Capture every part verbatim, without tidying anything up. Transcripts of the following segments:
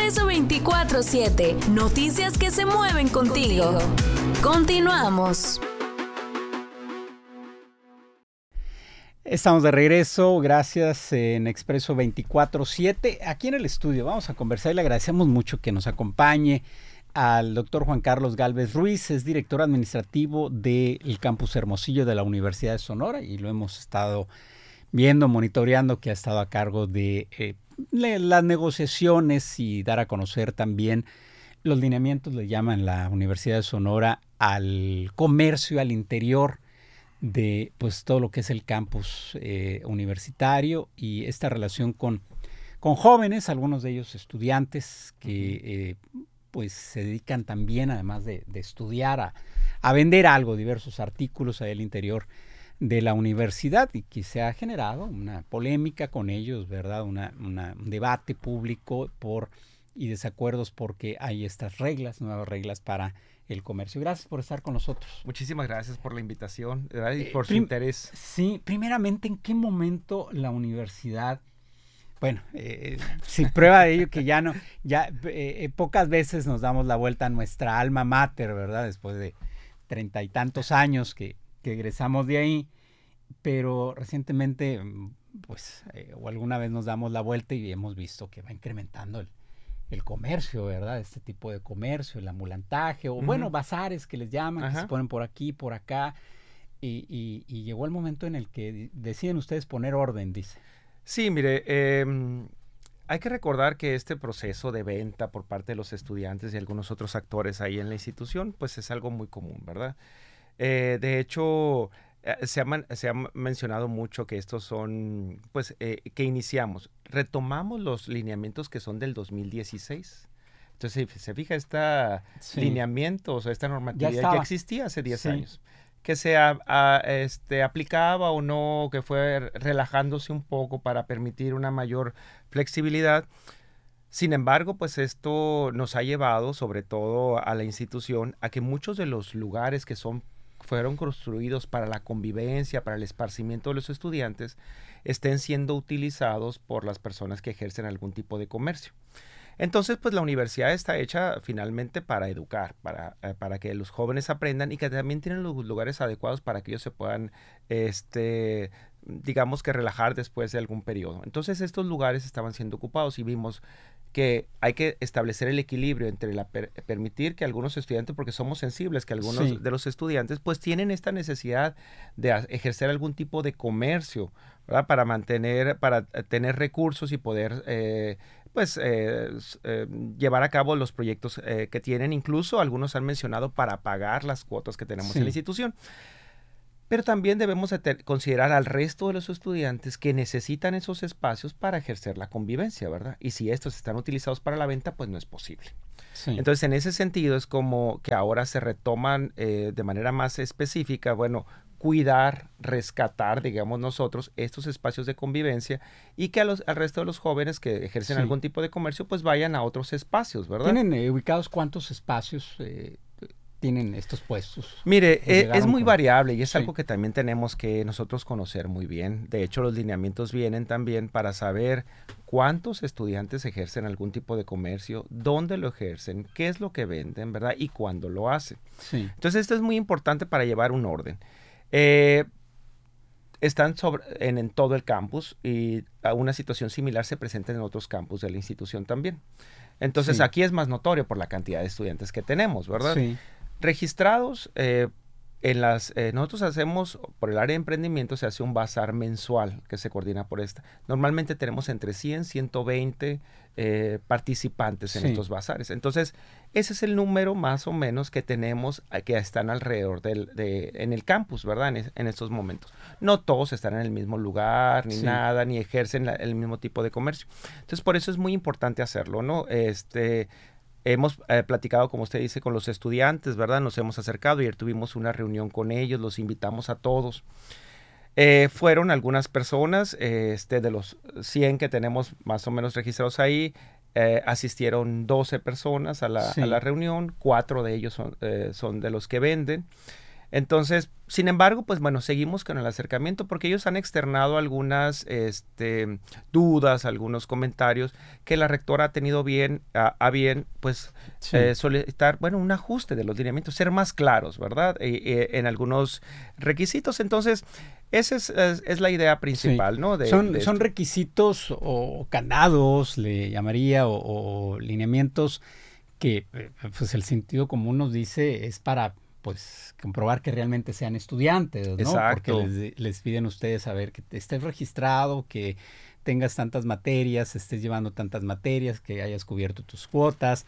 Expreso veinticuatro siete. Noticias que se mueven contigo. contigo. Continuamos. Estamos de regreso, gracias en Expreso veinticuatro siete, aquí en el estudio. Vamos a conversar y le agradecemos mucho que nos acompañe al doctor Juan Carlos Gálvez Ruiz, es director administrativo del Campus Hermosillo de la Universidad de Sonora y lo hemos estado viendo, monitoreando, que ha estado a cargo de eh, le, las negociaciones y dar a conocer también los lineamientos, le llaman la Universidad de Sonora, al comercio al interior de pues todo lo que es el campus eh, universitario y esta relación con, con jóvenes, algunos de ellos estudiantes que eh, pues se dedican también, además de, de estudiar, a, a vender algo, diversos artículos al interior de la universidad, y que se ha generado una polémica con ellos, ¿verdad? Una, una, un debate público por y desacuerdos porque hay estas reglas, nuevas reglas para el comercio. Gracias por estar con nosotros. Muchísimas gracias por la invitación, ¿verdad? Y por eh, su prim- interés. Sí, primeramente, ¿en qué momento la universidad, bueno, eh, sí, prueba de ello que ya no, ya eh, pocas veces nos damos la vuelta a nuestra alma mater, ¿verdad? Después de treinta y tantos años que, que egresamos de ahí, pero recientemente, pues, eh, o alguna vez nos damos la vuelta y hemos visto que va incrementando el el comercio, ¿verdad? Este tipo de comercio, el ambulantaje, o uh-huh. bueno, bazares que les llaman, Ajá. que se ponen por aquí, por acá, y, y, y llegó el momento en el que deciden ustedes poner orden, dice. Sí, mire, eh, hay que recordar que este proceso de venta por parte de los estudiantes y algunos otros actores ahí en la institución, pues es algo muy común, ¿verdad? Eh, de hecho, Se ha, man, se ha mencionado mucho que estos son, pues, eh, que iniciamos. Retomamos los lineamientos que son del dos mil dieciséis. Entonces, se fija, este sí. lineamiento, o sea, esta normatividad ya, ya existía hace diez sí. años. Que se a, a, este, aplicaba o no, que fue relajándose un poco para permitir una mayor flexibilidad. Sin embargo, pues esto nos ha llevado, sobre todo a la institución, a que muchos de los lugares que son fueron construidos para la convivencia, para el esparcimiento de los estudiantes, estén siendo utilizados por las personas que ejercen algún tipo de comercio. Entonces, pues la universidad está hecha finalmente para educar, para, eh, para que los jóvenes aprendan y que también tienen los lugares adecuados para que ellos se puedan, este, digamos que relajar después de algún periodo. Entonces, estos lugares estaban siendo ocupados y vimos que hay que establecer el equilibrio entre la per permitir que algunos estudiantes, porque somos sensibles, que algunos sí. de los estudiantes pues tienen esta necesidad de ejercer algún tipo de comercio, ¿verdad? Para mantener, para tener recursos y poder eh, pues eh, eh, llevar a cabo los proyectos eh, que tienen. Incluso algunos han mencionado para pagar las cuotas que tenemos sí. en la institución. Pero también debemos considerar al resto de los estudiantes que necesitan esos espacios para ejercer la convivencia, ¿verdad? Y si estos están utilizados para la venta, pues no es posible. Sí. Entonces, en ese sentido, es como que ahora se retoman eh, de manera más específica, bueno, cuidar, rescatar, digamos nosotros, estos espacios de convivencia y que a los, al resto de los jóvenes que ejercen sí. algún tipo de comercio, pues vayan a otros espacios, ¿verdad? ¿Tienen eh, ubicados cuántos espacios eh, tienen estos puestos? Mire, eh, es muy con... variable y es sí. algo que también tenemos que nosotros conocer muy bien. De hecho, los lineamientos vienen también para saber cuántos estudiantes ejercen algún tipo de comercio, dónde lo ejercen, qué es lo que venden, ¿verdad? Y cuándo lo hacen. Sí. Entonces, esto es muy importante para llevar un orden. Eh, están sobre, en, en todo el campus y una situación similar se presenta en otros campus de la institución también. Entonces, sí. aquí es más notorio por la cantidad de estudiantes que tenemos, ¿verdad? Sí. Registrados, eh, en las, eh, nosotros hacemos, por el área de emprendimiento, se hace un bazar mensual que se coordina por esta. Normalmente tenemos entre cien, ciento veinte eh, participantes en sí. estos bazares. Entonces, ese es el número más o menos que tenemos, eh, que están alrededor del, de, en el campus, ¿verdad? En, es, en estos momentos. No todos están en el mismo lugar, ni sí. nada, ni ejercen la, el mismo tipo de comercio. Entonces, por eso es muy importante hacerlo, ¿no? Este... Hemos eh, platicado, como usted dice, con los estudiantes, ¿verdad? Nos hemos acercado. Ayer tuvimos una reunión con ellos, los invitamos a todos. Eh, fueron algunas personas, eh, este, de los cien que tenemos más o menos registrados ahí, eh, asistieron doce personas a la, sí. a la reunión, cuatro de ellos son, eh, son de los que venden. Entonces, sin embargo, pues bueno, seguimos con el acercamiento porque ellos han externado algunas este, dudas, algunos comentarios que la rectora ha tenido bien, a, a bien, pues sí. eh, solicitar, bueno, un ajuste de los lineamientos, ser más claros, ¿verdad? E, e, en algunos requisitos. Entonces, esa es, es, es la idea principal, sí. ¿no? De, son, de son requisitos o candados, le llamaría, o, o lineamientos que, pues el sentido común nos dice es para pues comprobar que realmente sean estudiantes, ¿no? Exacto. Porque les, les piden a ustedes saber que estés registrado, que tengas tantas materias, estés llevando tantas materias, que hayas cubierto tus cuotas,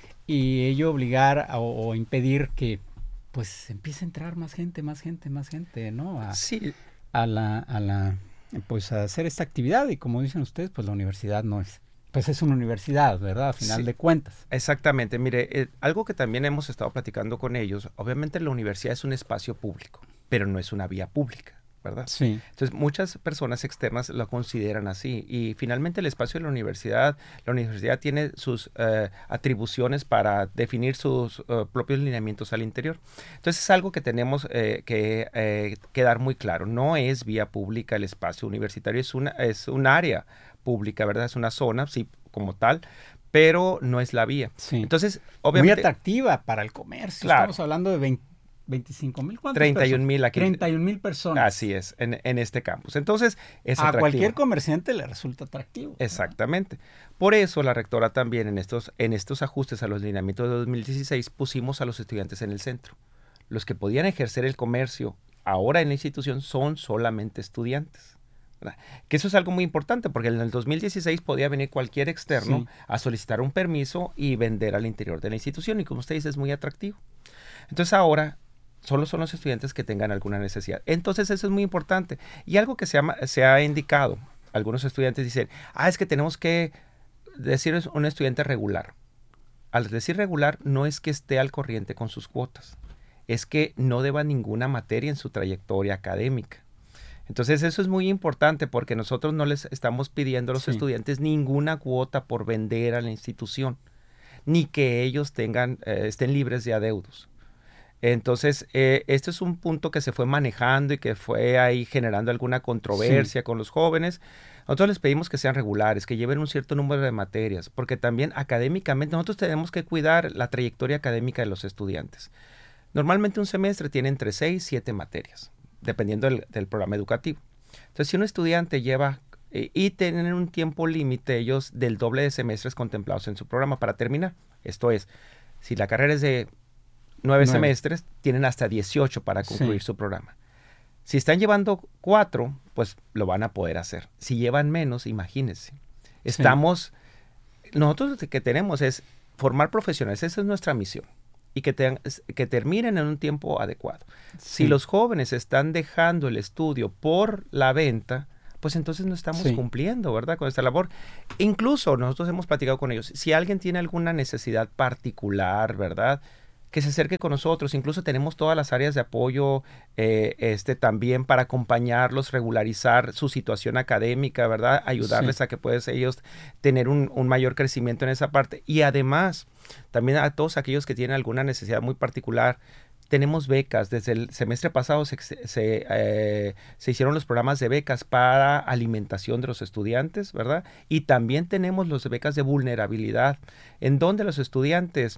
y ello obligar a, o impedir que pues empiece a entrar más gente, más gente, más gente, ¿no? A, sí. a la, a la, pues a hacer esta actividad, y como dicen ustedes, pues la universidad no es pues es una universidad, ¿verdad? A final sí, de cuentas. Exactamente. Mire, eh, algo que también hemos estado platicando con ellos, obviamente la universidad es un espacio público, pero no es una vía pública, ¿verdad? Sí. Entonces, muchas personas externas lo consideran así. Y finalmente el espacio de la universidad, la universidad tiene sus uh, atribuciones para definir sus uh, propios lineamientos al interior. Entonces, es algo que tenemos eh, que eh, quedar muy claro. No es vía pública el espacio universitario, es una, es un área pública, ¿verdad? Es una zona, sí, como tal, pero no es la vía. Sí. Entonces, obviamente... Muy atractiva para el comercio. Claro. Estamos hablando de veinte, veinticinco mil. ¿Cuántas treinta y un mil aquí. treinta y un mil personas. Así es, en, en este campus. Entonces, es a atractivo. cualquier comerciante le resulta atractivo. Exactamente. ¿Verdad? Por eso la rectora también en estos, en estos ajustes a los lineamientos de dos mil dieciséis pusimos a los estudiantes en el centro. Los que podían ejercer el comercio ahora en la institución son solamente estudiantes. ¿Verdad? Que eso es algo muy importante porque en el dos mil dieciséis podía venir cualquier externo sí. a solicitar un permiso y vender al interior de la institución, y como usted dice, es muy atractivo. Entonces ahora solo son los estudiantes que tengan alguna necesidad. Entonces eso es muy importante. Y algo que se ha, se ha indicado, algunos estudiantes dicen, ah, es que tenemos que decir un estudiante regular. Al decir regular no es que esté al corriente con sus cuotas, es que no deba ninguna materia en su trayectoria académica. Entonces eso es muy importante porque nosotros no les estamos pidiendo a los sí. estudiantes ninguna cuota por vender a la institución, ni que ellos tengan, eh, estén libres de adeudos. Entonces, eh, este es un punto que se fue manejando y que fue ahí generando alguna controversia sí. con los jóvenes. Nosotros les pedimos que sean regulares, que lleven un cierto número de materias, porque también académicamente nosotros tenemos que cuidar la trayectoria académica de los estudiantes. Normalmente un semestre tiene entre seis y siete materias, dependiendo del, del programa educativo. Entonces, si un estudiante lleva eh, y tienen un tiempo límite ellos del doble de semestres contemplados en su programa para terminar, esto es, si la carrera es de nueve semestres, tienen hasta dieciocho para concluir sí. su programa. Si están llevando cuatro, pues lo van a poder hacer. Si llevan menos, imagínense. Estamos, sí. nosotros lo que tenemos es formar profesionales, esa es nuestra misión, y que, te, que terminen en un tiempo adecuado. Sí. Si los jóvenes están dejando el estudio por la venta, pues entonces no estamos sí. cumpliendo, ¿verdad? Con esta labor. Incluso nosotros hemos platicado con ellos, si alguien tiene alguna necesidad particular, ¿verdad?, que se acerque con nosotros. Incluso tenemos todas las áreas de apoyo eh, este, también para acompañarlos, regularizar su situación académica, ¿verdad? Ayudarles sí. a que puedan ellos tener un, un mayor crecimiento en esa parte. Y además, también a todos aquellos que tienen alguna necesidad muy particular, tenemos becas. Desde el semestre pasado se, se, eh, se hicieron los programas de becas para alimentación de los estudiantes, ¿verdad? Y también tenemos las becas de vulnerabilidad, en donde los estudiantes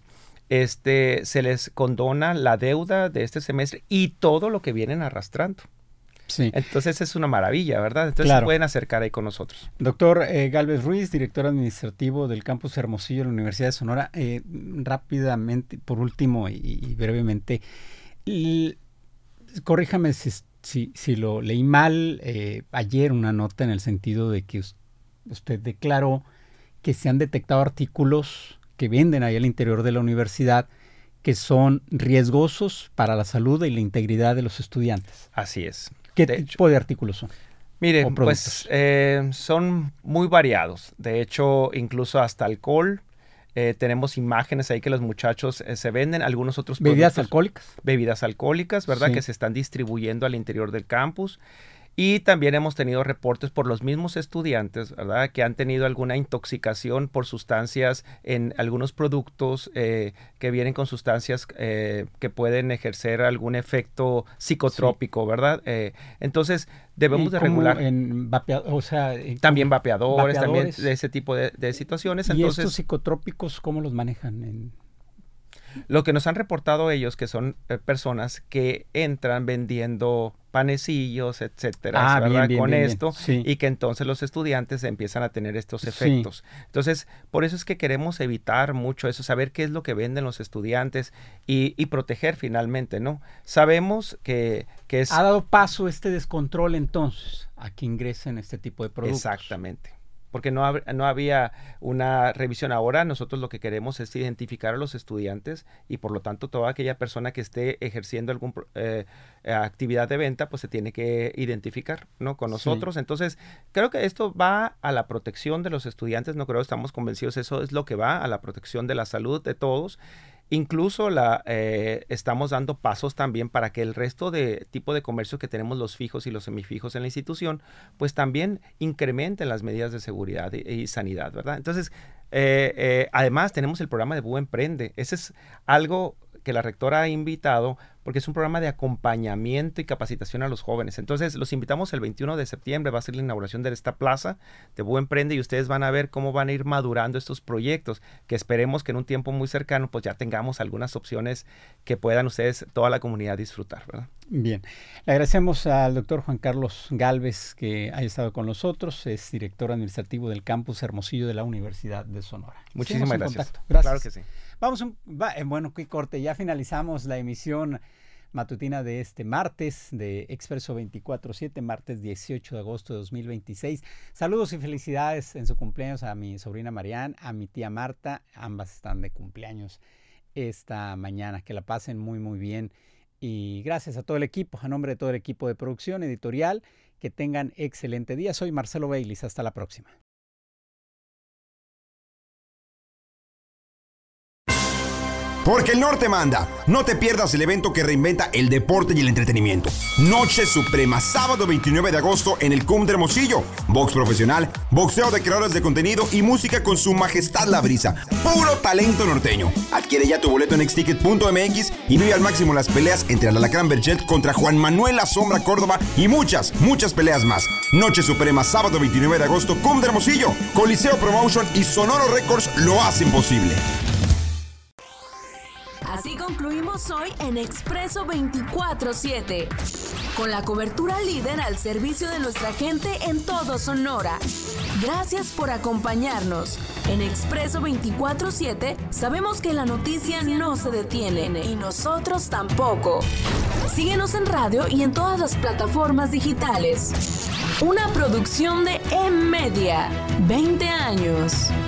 Este, se les condona la deuda de este semestre y todo lo que vienen arrastrando. Sí. Entonces es una maravilla, ¿verdad? Entonces claro. se pueden acercar ahí con nosotros. Doctor eh, Gálvez Ruiz, director administrativo del campus Hermosillo de la Universidad de Sonora. Eh, rápidamente, por último y, y brevemente, y, corríjame si, si, si lo leí mal eh, ayer, una nota en el sentido de que usted declaró que se han detectado artículos que venden ahí al interior de la universidad que son riesgosos para la salud y la integridad de los estudiantes. Así es. ¿Qué de tipo hecho, de artículos son? Mire, pues eh, son muy variados. De hecho, incluso hasta alcohol. Eh, tenemos imágenes ahí que los muchachos eh, se venden. Algunos otros ¿Bebidas alcohólicas? Bebidas alcohólicas, ¿verdad? Sí. Que se están distribuyendo al interior del campus. Y también hemos tenido reportes por los mismos estudiantes, ¿verdad?, que han tenido alguna intoxicación por sustancias en algunos productos eh, que vienen con sustancias eh, que pueden ejercer algún efecto psicotrópico, sí. ¿verdad? Eh, entonces, debemos de regular. En vapea, o sea, en también vapeadores, vapeadores, también de ese tipo de, de situaciones. ¿Y entonces, estos psicotrópicos cómo los manejan? En... Lo que nos han reportado ellos, que son eh, personas que entran vendiendo panecillos, etcétera, ah, ¿verdad? Bien, bien, con bien, esto, bien. Sí. Y que entonces los estudiantes empiezan a tener estos efectos. Sí. Entonces, por eso es que queremos evitar mucho eso, saber qué es lo que venden los estudiantes y, y proteger finalmente, ¿no? Sabemos que, que es... Ha dado paso este descontrol entonces a que ingresen este tipo de productos. Exactamente. Porque no, hab- no había una revisión. Ahora nosotros lo que queremos es identificar a los estudiantes y por lo tanto toda aquella persona que esté ejerciendo alguna eh, actividad de venta pues se tiene que identificar, ¿no?, con nosotros. Sí. Entonces creo que esto va a la protección de los estudiantes, no creo, estamos convencidos, eso es lo que va a la protección de la salud de todos. Incluso la, eh, estamos dando pasos también para que el resto de tipo de comercio que tenemos, los fijos y los semifijos en la institución, pues también incrementen las medidas de seguridad y, y sanidad, ¿verdad? Entonces, eh, eh, además tenemos el programa de Búho Emprende. Ese es algo que la rectora ha invitado porque es un programa de acompañamiento y capacitación a los jóvenes. Entonces, los invitamos el veintiuno de septiembre, va a ser la inauguración de esta plaza de Búho Emprende y ustedes van a ver cómo van a ir madurando estos proyectos, que esperemos que en un tiempo muy cercano pues ya tengamos algunas opciones que puedan ustedes, toda la comunidad, disfrutar, ¿verdad? Bien, le agradecemos al doctor Juan Carlos Gálvez que haya estado con nosotros, es director administrativo del campus Hermosillo de la Universidad de Sonora. Muchísimas gracias. Gracias. Claro que sí. Vamos, un, va, eh, bueno, qué corte, ya finalizamos la emisión matutina de este martes de Expreso veinticuatro siete, martes dieciocho de agosto de dos mil veintiséis. Saludos y felicidades en su cumpleaños a mi sobrina Marianne, a mi tía Marta, ambas están de cumpleaños esta mañana, que la pasen muy muy bien y gracias a todo el equipo, a nombre de todo el equipo de producción editorial, que tengan excelente día. Soy Marcelo Baylis, hasta la próxima. Porque el norte manda. No te pierdas el evento que reinventa el deporte y el entretenimiento. Noche Suprema, sábado veintinueve de agosto en el C U M de Hermosillo. Box profesional, boxeo de creadores de contenido y música con su majestad La Brisa. Puro talento norteño. Adquiere ya tu boleto en exticket punto m x y vive al máximo las peleas entre el Alacrán Berchet contra Juan Manuel La Sombra Córdoba y muchas, muchas peleas más. Noche Suprema, sábado veintinueve de agosto, C U M de Hermosillo. Coliseo Promotion y Sonoro Records lo hacen posible. Así concluimos hoy en Expreso veinticuatro siete, con la cobertura líder al servicio de nuestra gente en todo Sonora. Gracias por acompañarnos. En Expreso veinticuatro siete sabemos que la noticia no se detiene y nosotros tampoco. Síguenos en radio y en todas las plataformas digitales. Una producción de E-Media. veinte años.